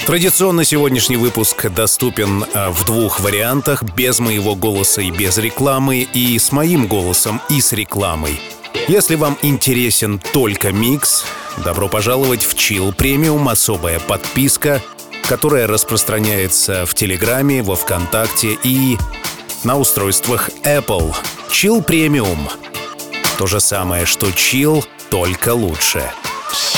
Традиционно сегодняшний выпуск доступен в двух вариантах: без моего голоса и без рекламы, и с моим голосом и с рекламой. Если вам интересен только микс, добро пожаловать в Chill Premium, особая подписка, которая распространяется в Телеграме, во Вконтакте и на устройствах Apple. Chill Premium. То же самое, что Chill, только лучше.